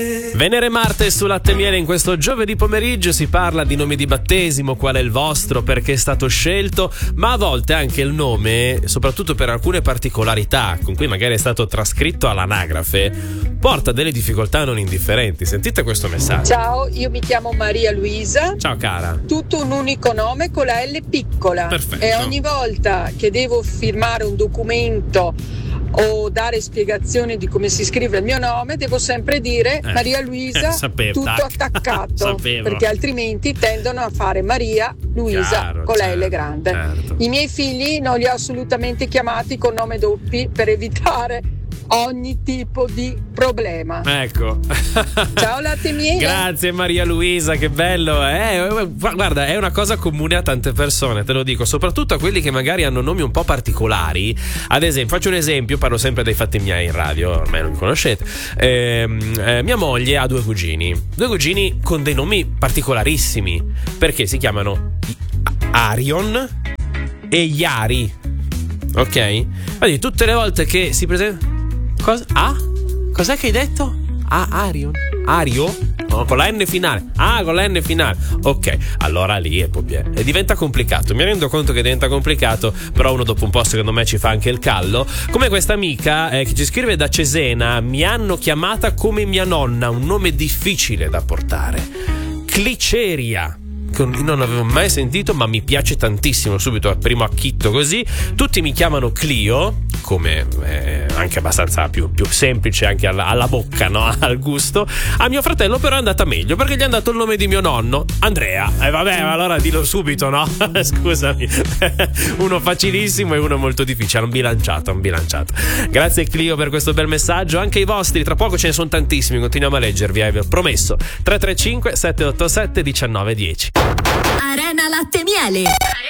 Venere e Marte su Latte e Miele. In questo giovedì pomeriggio si parla di nomi di battesimo, qual è il vostro, perché è stato scelto, ma a volte anche il nome, soprattutto per alcune particolarità con cui magari è stato trascritto all'anagrafe, porta delle difficoltà non indifferenti. Sentite questo messaggio. Ciao, io mi chiamo Maria Luisa. Ciao cara. Tutto un unico nome con la L piccola. Perfetto. E ogni volta che devo firmare un documento o dare spiegazioni di come si scrive il mio nome, devo sempre dire Maria Luisa, sapevo, tutto attaccato, sapevo. perché altrimenti tendono a fare Maria Luisa Chiaro, con la certo, L grande. certo. I miei figli non li ho assolutamente chiamati con nome doppi per evitare ogni tipo di problema. Ecco. Ciao Latte e Miele. Grazie Maria Luisa, che bello. Guarda, è una cosa comune a tante persone, te lo dico, soprattutto a quelli che magari hanno nomi un po' particolari. Ad esempio, faccio un esempio, parlo sempre dei fatti miei in radio, ormai non mi conoscete. Mia moglie ha due cugini con dei nomi particolarissimi, perché si chiamano Arion e Yari. Ok? Quindi tutte le volte che si presenta... Cosa? Ah? Cos'è che hai detto? Ah, Arion? Ario? No, con la N finale. Ah, con la N finale. Ok, allora lì è e diventa complicato. Mi rendo conto che diventa complicato, però uno dopo un po' secondo me ci fa anche il callo. Come questa amica che ci scrive da Cesena: mi hanno chiamata come mia nonna, un nome difficile da portare. Cliceria. Non avevo mai sentito, ma mi piace tantissimo. Subito al primo acchitto così. Tutti mi chiamano Clio, come anche abbastanza più semplice anche alla bocca, no? Al gusto. A mio fratello però è andata meglio, perché gli hanno dato il nome di mio nonno, Andrea. E vabbè, ma allora dillo subito, no? Scusami. Uno facilissimo e uno molto difficile. Un bilanciato. Grazie Clio per questo bel messaggio. Anche i vostri, tra poco ce ne sono tantissimi, continuiamo a leggervi, vi ho promesso. 335 787 1910. Arena Latte e Miele.